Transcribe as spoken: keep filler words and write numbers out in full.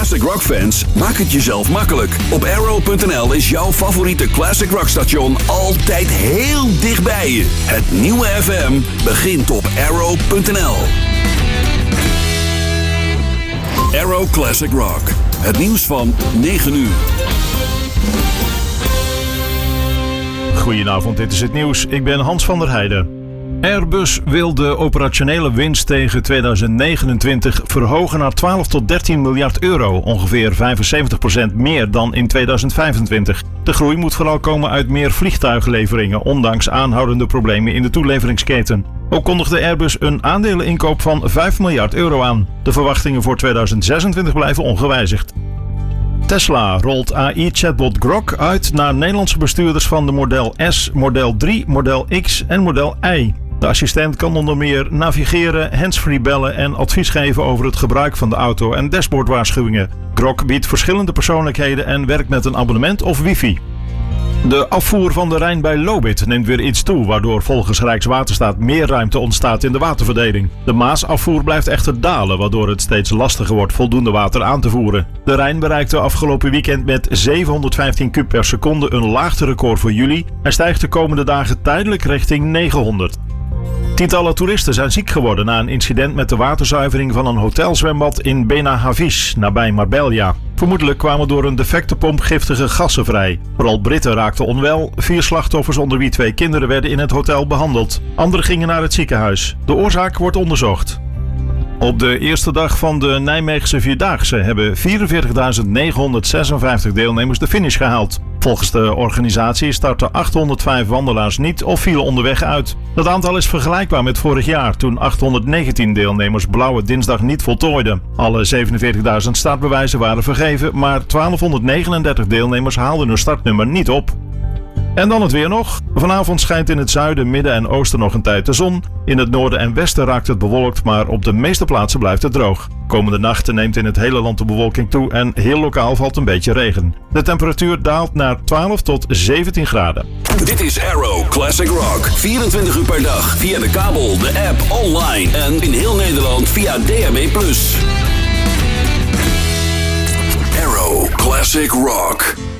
classic rock fans, maak het jezelf makkelijk. Op Arrow punt n l is jouw favoriete classic rock station altijd heel dichtbij je. Het nieuwe F M begint op Arrow punt n l. Arrow Classic Rock. Het nieuws van negen uur. Goedenavond, dit is het nieuws. Ik ben Hans van der Heijden. Airbus wil de operationele winst tegen tweeduizend negenentwintig verhogen naar twaalf tot dertien miljard euro, ongeveer vijfenzeventig procent meer dan in tweeduizend vijfentwintig. De groei moet vooral komen uit meer vliegtuigleveringen, ondanks aanhoudende problemen in de toeleveringsketen. Ook kondigde Airbus een aandeleninkoop van vijf miljard euro aan. De verwachtingen voor tweeduizend zesentwintig blijven ongewijzigd. Tesla rolt A I-chatbot Grok uit naar Nederlandse bestuurders van de Model S, Model drie, Model X en Model Y. De assistent kan onder meer navigeren, handsfree bellen en advies geven over het gebruik van de auto en dashboardwaarschuwingen. Grok biedt verschillende persoonlijkheden en werkt met een abonnement of wifi. De afvoer van de Rijn bij Lobith neemt weer iets toe, waardoor volgens Rijkswaterstaat meer ruimte ontstaat in de waterverdeling. De Maasafvoer blijft echter dalen, waardoor het steeds lastiger wordt voldoende water aan te voeren. De Rijn bereikte afgelopen weekend met zevenhonderdvijftien kub per seconde een laagterecord voor juli en stijgt de komende dagen tijdelijk richting negenhonderd. Tientallen toeristen zijn ziek geworden na een incident met de waterzuivering van een hotelzwembad in Benahavis, nabij Marbella. Vermoedelijk kwamen door een defecte pomp giftige gassen vrij. Vooral Britten raakten onwel. Vier slachtoffers, onder wie twee kinderen, werden in het hotel behandeld. Anderen gingen naar het ziekenhuis. De oorzaak wordt onderzocht. Op de eerste dag van de Nijmeegse Vierdaagse hebben vierenveertigduizend negenhonderdzesenvijftig deelnemers de finish gehaald. Volgens de organisatie startten achthonderdvijf wandelaars niet of vielen onderweg uit. Dat aantal is vergelijkbaar met vorig jaar, toen achthonderdnegentien deelnemers Blauwe Dinsdag niet voltooiden. Alle zevenenveertigduizend startbewijzen waren vergeven, maar twaalfhonderdnegenendertig deelnemers haalden hun startnummer niet op. En dan het weer nog. Vanavond schijnt in het zuiden, midden en oosten nog een tijd de zon. In het noorden en westen raakt het bewolkt, maar op de meeste plaatsen blijft het droog. Komende nacht neemt in het hele land de bewolking toe en heel lokaal valt een beetje regen. De temperatuur daalt naar twaalf tot zeventien graden. Dit is Arrow Classic Rock. vierentwintig uur per dag via de kabel, de app, online en in heel Nederland via D A B plus. Arrow Classic Rock.